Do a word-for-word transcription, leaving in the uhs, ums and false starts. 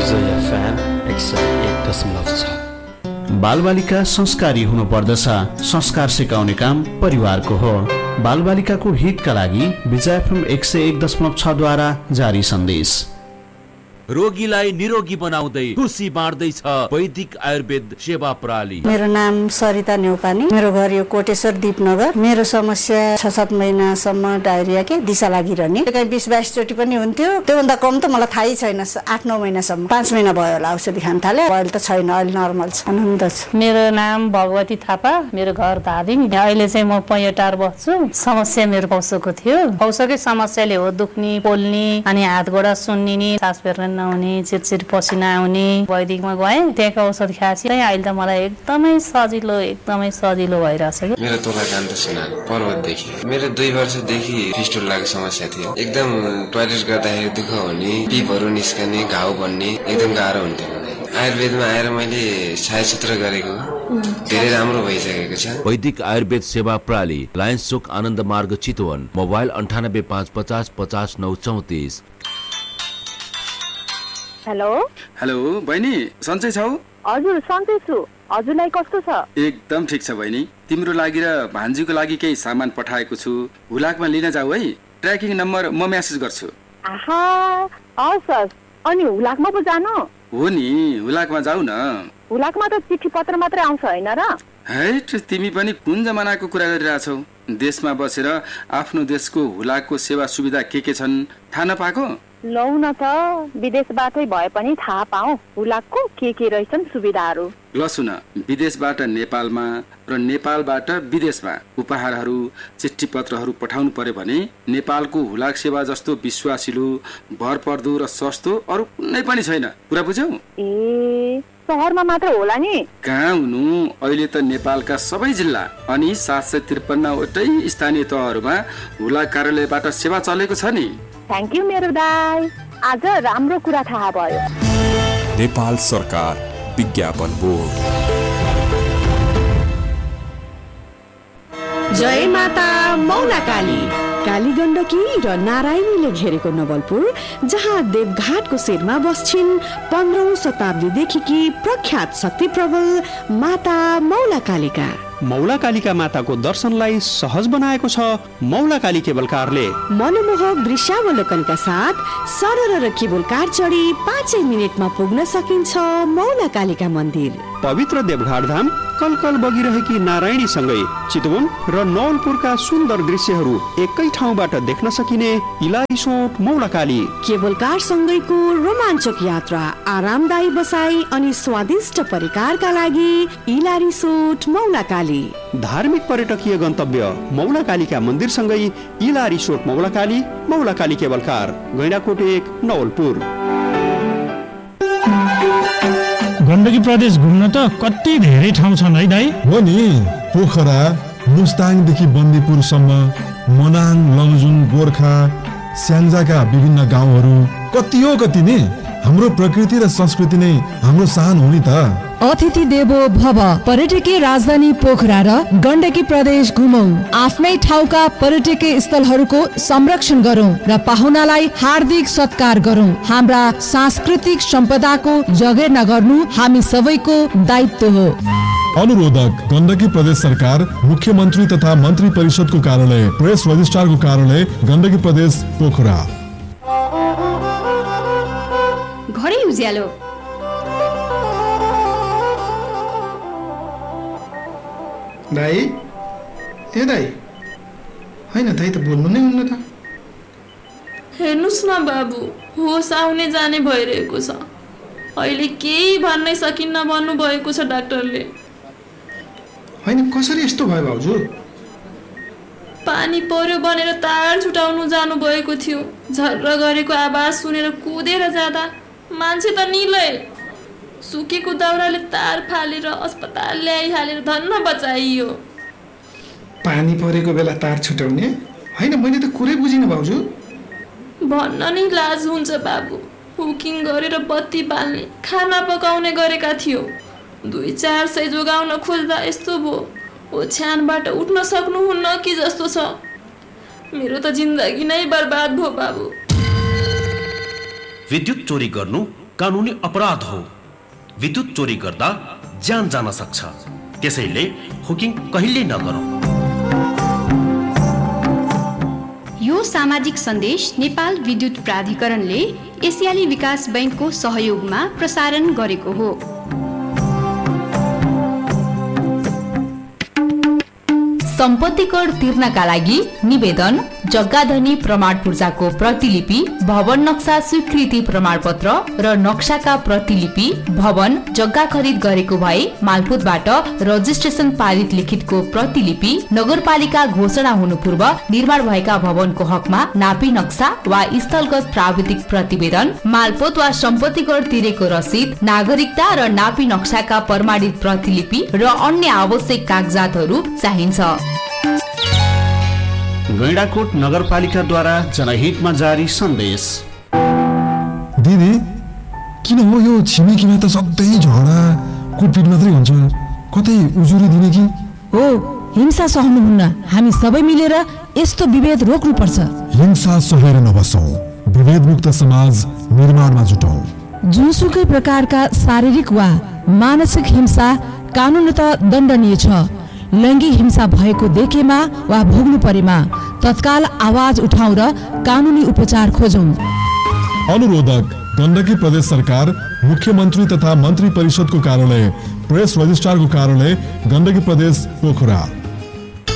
विजय FM एक सय एक दशमलव छ। बालबालिका संस्कारी हुनुपर्दछ। संस्कार सिकाउने काम परिवारको हो। बालबालिकाको हितका लागि विजय एफएम एक सय एक दशमलव छ द्वारा जारी सन्देश। रोगीलाई निरोगी बनाउँदै खुसी बाँड्दैछ वैदिक आयुर्वेद सेवा प्रणाली। मेरो नाम सरिता न्यौपानी, मेरो घर यो कोटेश्वर दीपनगर। मेरो समस्या छ सात महिनासम्म डायरिया के दिशा लागिरहने, कहीँ बिस बाइस चोटि पनि हुन्थ्यो। त्योभन्दा कम त मलाई थाहै छैन। आठ नौ महिनासम्म, पाँच महिना भयो होला औषधि खान थाले। अहिले त छैन, अहिले नर्मल छ, आनन्द छ। मेरो नाम भगवती थापा, मेरो घर धादिङ। अहिले चाहिँ म पैँटार बस्छु। समस्या मेरो पौसोको थियो। पौसोकै समस्याले हो दुख्ने, पोल्ने, अनि हात गोडा सुन्निने, सास फेर्न नहुने, चिरचिर पसिना आउने। वैदिकमा गएँ, त्यहाँको औषध खाएपछि अहिले त मलाई एकदमै सजिलो एकदमै सजिलो भइरहेछ। मेरो तोला कान्त सिन्हा पर्वतदेखि। मेरो दुई वर्षदेखि फिस्टुलाको समस्या थियो। एकदम टोयलेट गर्दाखेरि दुःख हुने, पिपहरू निस्कने, घाउ बन्ने, एकदम गाह्रो हुन्थ्यो मलाई। आयुर्वेदमा आएर मैले छायाचित्र गरेको धेरै राम्रो भइसकेको छ। वैदिक आयुर्वेद सेवा प्रणाली, लायन्स चोक, आनन्द मार्ग, चितवन। मोबाइल अन्ठानब्बे पाँच पचास पचास नौ चौतिस। हेलो हेलो बहिनी, सन्चै छौ? हजुर सन्चै छु। हजुरलाई कस्तो छ? एकदम ठिक छ बहिनी। तिम्रो लागि र भान्जीको लागि केही सामान पठाएको छु। हुलाकमा लिन जाऊ है। ट्र्याकिङ नम्बर म मेसेज गर्छु। आहा, हस् हस्। अनि हुलाकमा पो जानु? हो नि, हुलाकमा जाऊ न। हुलाकमा त चिठी पत्र मात्रै आउँछ हैन र? हैट, तिमी पनि कुन जमानाको कुरा गरिरहेछौ? देशमा बसेर आफ्नो देशको हुलाकको सेवा सुविधा के के छन् थाहा नपाएको? लौ न त, विदेशबाटै भए पनि थाहा पाऊ हुलाकको के के रहेछन् सुविधाहरू। ल सुन, विदेशबाट नेपालमा र नेपालबाट विदेशमा उपहारहरू, चिठी पत्रहरू पठाउनु पर्यो भने नेपालको हुलाक सेवा जस्तो विश्वासिलो, भरपर्दो र सस्तो अरू कुनै पनि छैन। कुरा बुझ्यौ? ए, सहरमा मात्र होला नि? कहाँ हुनु, अहिले त नेपालका सबै जिल्ला अनि सात सय त्रिपन्न वटै स्थानीय तहहरूमा हुलाक कार्यालयबाट सेवा चलेको छ नि। थ्याङ्क यू मेरो दाइ, आज राम्रो कुरा थाहा भयो। नेपाल सरकार विज्ञापन बोर्ड। जय माता मौलाकाली। काली गण्डकी र नारायणीले घेरेको नवलपुर, जहाँ देवघाटको शिरमा बस्छिन् पन्ध्रौं शताब्दीदेखि प्रख्यात शक्ति प्रबल माता मौलाकालीका। मौलाकालीका माताको दर्शनलाई सहज बनाएको छ मौलाकाली केबल कारले। मनमोहक दृश्यावलोकनका साथ सरर र केबल कार चढी पाँचै मिनटमा पुग्न सकिन्छ मौलाकालीका मन्दिर। पवित्र देवघाट धाम कलकल बगिरहेकी नारायणी सँगै चितवन र नवलपुरका सुन्दर दृश्यहरू एकै ठाउँबाट देख्न सकिने इलारिसोट मौलाकाली। केबल कार सँगैको रोमाञ्चक यात्रा, आरामदायी बसाई अनि स्वादिष्ट परिकारका लागि इलारिसोट मौलाकाली। धार्मिक पर्यटकीय गन्तव्य मौलाकालीका मन्दिर सँगै इलारिसोट मौलाकाली, मौलाकाली केबल कार, गैंडाकोट एक, नवलपुर। गण्डकी प्रदेश घुम्न त कति धेरै ठाउँ छन् है दाइ? हो नि, पोखरा, मुस्ताङदेखि बन्दीपुरसम्म, मनाङ, लमजुङ, गोर्खा, स्याङ्जाका विभिन्न गाउँहरू कति हो कति नि। हाम्रो प्रकृति र संस्कृति नै हाम्रो शान हो नि त। अतिथि देवो भव। पर्यटकीय राजधानी पोखरा र गण्डकी प्रदेश घुमौं। आफ्नै ठाउँका पर्यटकीय स्थलहरूको संरक्षण गरौं र पाहुनालाई हार्दिक सत्कार गरौं। हाम्रा सांस्कृतिक सम्पदाको जगेर्ना गर्नु हामी सबैको दायित्व हो। अनुरोधक गण्डकी प्रदेश सरकार, मुख्यमन्त्री तथा मन्त्री परिषदको कार्यालय, प्रेस रजिस्ट्रारको कार्यालय, गण्डकी प्रदेश पोखरा। घरै उज्यालो। दाइ, ए दाइ, होइन दाइ त बोल्नु नै हुन्न त। हेर्नुहोस् न बाबु, होस आउने जाने भइरहेको छ। अहिले केही भन्नै सकिन्न भन्नुभएको छ डाक्टरले। होइन, कसरी यस्तो भयो भाउजू? पानी पर्यो भनेर तार छुटाउनु जानु भएको थियो। झर्र गरेको आवाज सुनेर कुदेर जाँदा मान्छे त निलै। सुकेको दाउराले तार फालेर अस्पताल ल्याइहालेर धन्न बचाइयो। पानी परेको बेला तार छुटाउने? होइन, मैले त कुरै बुझिनँ भाउजू। भन्न नै लाज हुन्छ बाबु। हुकिङ गरेर बत्ती बाल्ने, खाना पकाउने गरेका थियो। दुई चार सय जोगाउन खोज्दा यस्तो भयो। ओछ्यानबाट उठ्न सक्नुहुन्न कि जस्तो छ। मेरो त जिन्दगी नै बर्बाद भयो बाबु। विद्युत चोरी गर्नु कानुनी अपराध हो। विद्युत चोरी गर्दा ज्यान जान सक्छ, त्यसैले हुकिङ कहिल्यै नगरौँ। यो सामाजिक सन्देश नेपाल विद्युत प्राधिकरणले एसियाली विकास बैंकको सहयोगमा प्रसारण गरेको हो। सम्पत्ति कर तिर्नका लागि निवेदन, जग्गाधनी प्रमाण पूर्जाको प्रतिलिपि, भवन नक्सा स्वीकृति प्रमाणपत्र र नक्साका प्रतिलिपि, भवन जग्गा खरिद गरेको भए मालपोतबाट रजिस्ट्रेसन पारित लिखितको प्रतिलिपि, नगरपालिका घोषणा हुनु पूर्व निर्माण भएका भवनको हकमा नापी नक्सा वा स्थलगत प्राविधिक प्रतिवेदन, मालपोत वा सम्पत्ति कर तिरेको रसिद, नागरिकता र नापी नक्साका प्रमाणित प्रतिलिपि र अन्य आवश्यक कागजातहरू चाहिन्छ। गैंडाकोट नगरपालिकाद्वारा जनहितमा जारी सन्देश। दिदी किन हो यो छिमेकीमा त सधैँ झगडा कुटपिट मात्रै हुन्छ, कतै उजुरी दिने कि? हो, हिंसा सहनुहुन्न। हामी सबै मिलेर यस्तो विभेद रोक्नु पर्छ। हिंसा सहेर नबसौं, विभेद मुक्त समाज निर्माणमा जुटौं। जुनसुकै प्रकारका शारीरिक वा मानसिक हिंसा कानुनतः दण्डनीय छ। लैङ्गिक हिंसा भएको देखेमा वा भोग्नु परेमा तत्काल आवाज उठाउँ र कानुनी उपचार खोजौं। अनुरोधक गण्डकी प्रदेश सरकार, मुख्यमन्त्री तथा मन्त्री परिषदको कार्यालय, प्रेस रजिस्ट्रारको कार्यालय, गण्डकी प्रदेश पोखरा।